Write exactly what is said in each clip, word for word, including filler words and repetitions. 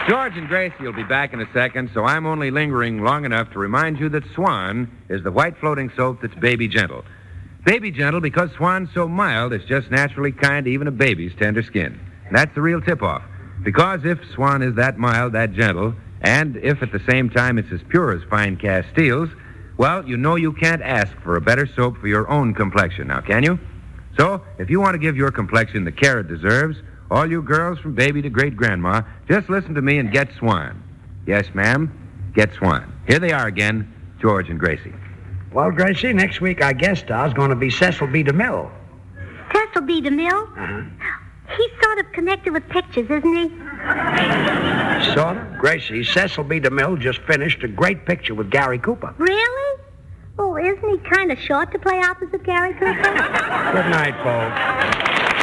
George and Gracie will be back in a second, so I'm only lingering long enough to remind you that Swan is the white floating soap that's baby gentle. Baby gentle because Swan's so mild, it's just naturally kind to even a baby's tender skin. And that's the real tip-off. Because if Swan is that mild, that gentle, and if at the same time it's as pure as fine cast steels, well, you know you can't ask for a better soap for your own complexion, now can you? So, if you want to give your complexion the care it deserves, all you girls from baby to great-grandma, just listen to me and get Swan. Yes, ma'am, get Swan. Here they are again, George and Gracie. Well, Gracie, next week our guest star's going to be Cecil B. DeMille. Cecil B. DeMille? Uh-huh. He's sort of connected with pictures, isn't he? Sort of. Gracie, Cecil B. DeMille just finished a great picture with Gary Cooper. Really? Oh, isn't he kind of short to play opposite Gary Cooper? Good night, folks.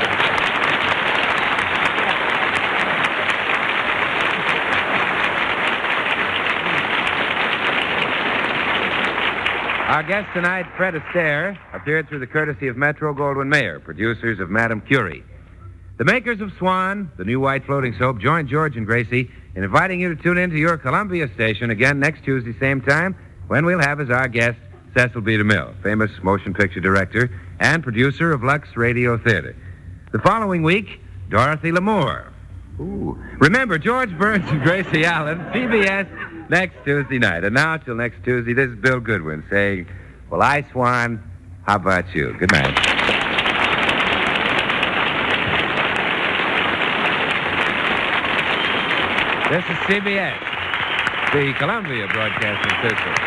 Our guest tonight, Fred Astaire, appeared through the courtesy of Metro-Goldwyn-Mayer, producers of Madame Curie. The makers of Swan, the new white floating soap, join George and Gracie in inviting you to tune in to your Columbia station again next Tuesday, same time, when we'll have as our guest Cecil B. DeMille, famous motion picture director and producer of Lux Radio Theater. The following week, Dorothy Lamour. Ooh. Remember, George Burns and Gracie Allen, C B S, next Tuesday night. And now, till next Tuesday, this is Bill Goodwin saying, well, I, Swan, how about you? Good night. This is C B S, the Columbia Broadcasting System.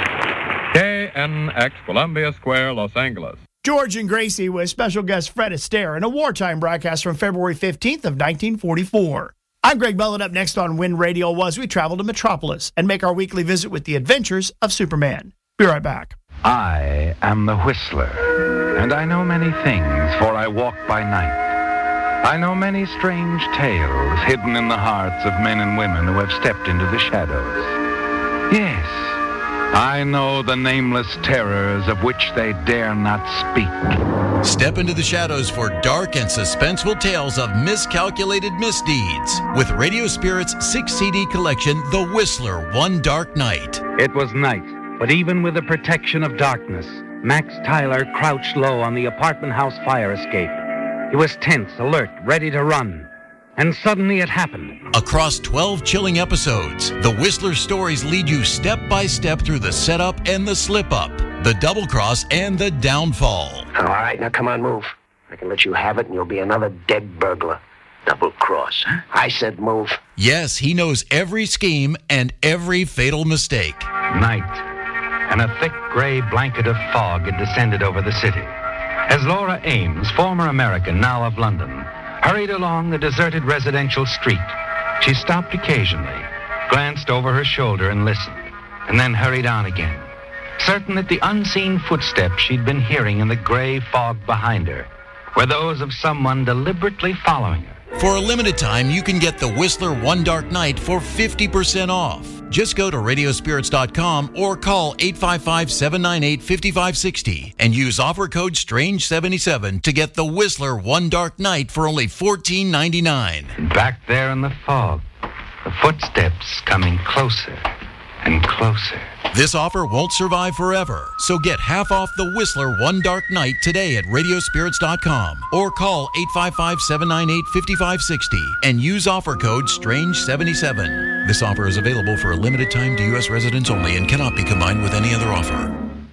K N X, Columbia Square, Los Angeles. George and Gracie with special guest Fred Astaire in a wartime broadcast from February fifteenth of nineteen forty-four. I'm Greg Mullen. Up next on Wind Radio was we travel to Metropolis and make our weekly visit with the adventures of Superman. Be right back. I am the Whistler, and I know many things, for I walk by night. I know many strange tales hidden in the hearts of men and women who have stepped into the shadows. Yes, I know the nameless terrors of which they dare not speak. Step into the shadows for dark and suspenseful tales of miscalculated misdeeds with Radio Spirit's six-C D collection, The Whistler, One Dark Night. It was night, but even with the protection of darkness, Max Tyler crouched low on the apartment house fire escape. He was tense, alert, ready to run. And suddenly it happened. Across twelve chilling episodes, The Whistler stories lead you step by step through the setup and the slip-up, the double-cross and the downfall. All right, now come on, move. I can let you have it and you'll be another dead burglar. Double-cross, huh? I said move. Yes, he knows every scheme and every fatal mistake. Night, and a thick gray blanket of fog had descended over the city. As Laura Ames, former American, now of London, hurried along the deserted residential street, she stopped occasionally, glanced over her shoulder and listened, and then hurried on again, certain that the unseen footsteps she'd been hearing in the gray fog behind her were those of someone deliberately following her. For a limited time, you can get The Whistler One Dark Night for fifty percent off. Just go to radio spirits dot com or call eight five five, seven nine eight, five five six zero and use offer code strange seventy-seven to get The Whistler One Dark Night for only fourteen ninety-nine. And back there in the fog, the footsteps coming closer and closer. This offer won't survive forever, so get half off The Whistler One Dark Night today at radio spirits dot com or call eight five five, seven nine eight, five five six zero and use offer code strange seventy-seven. This offer is available for a limited time to U S residents only and cannot be combined with any other offer.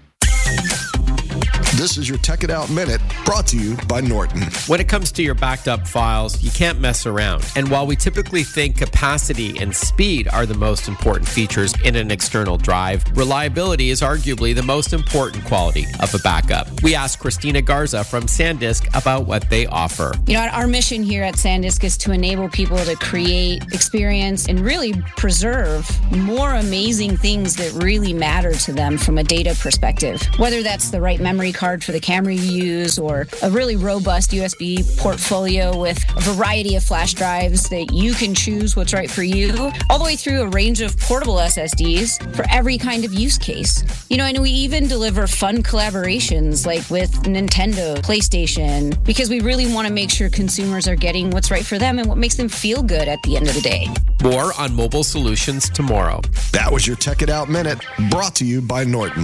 This is your Tech It Out Minute, brought to you by Norton. When it comes to your backed up files, you can't mess around. And while we typically think capacity and speed are the most important features in an external drive, reliability is arguably the most important quality of a backup. We asked Christina Garza from SanDisk about what they offer. You know, our mission here at SanDisk is to enable people to create, experience, and really preserve more amazing things that really matter to them from a data perspective. Whether that's the right memory card card for the camera you use, or a really robust U S B portfolio with a variety of flash drives that you can choose what's right for you, all the way through a range of portable S S Ds for every kind of use case. You know, and we even deliver fun collaborations like with Nintendo, PlayStation, because we really want to make sure consumers are getting what's right for them and what makes them feel good at the end of the day. More on mobile solutions tomorrow. That was your Tech It Out Minute, brought to you by Norton.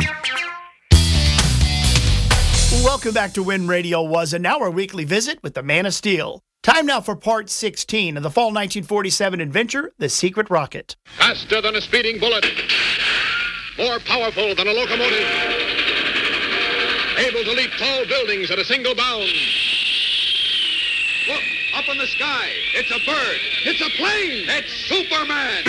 Welcome back to Win Radio Was, and now our weekly visit with the Man of Steel. Time now for part sixteen of the fall nineteen forty-seven adventure, The Secret Rocket. Faster than a speeding bullet. More powerful than a locomotive. Able to leap tall buildings at a single bound. Look, up in the sky. It's a bird. It's a plane. It's Superman.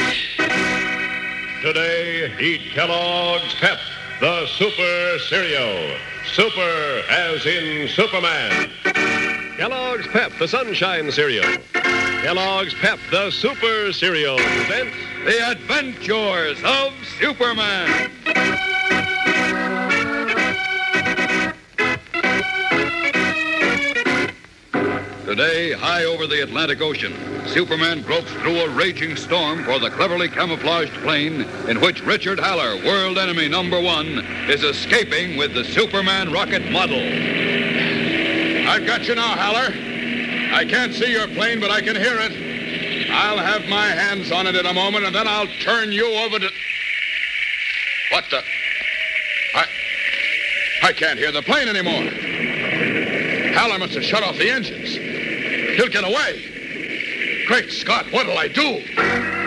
Today, eat Kellogg's Pep, the Super Cereal. Super as in Superman. Kellogg's Pep, the Sunshine Cereal. Kellogg's Pep, the Super Cereal, presents The Adventures of Superman. Today, high over the Atlantic Ocean, Superman gropes through a raging storm for the cleverly camouflaged plane in which Richard Haller, world enemy number one, is escaping with the Superman rocket model. I've got you now, Haller. I can't see your plane, but I can hear it. I'll have my hands on it in a moment, and then I'll turn you over to... What the... I... I can't hear the plane anymore. Haller must have shut off the engines. He'll get away. Great Scott, what'll I do?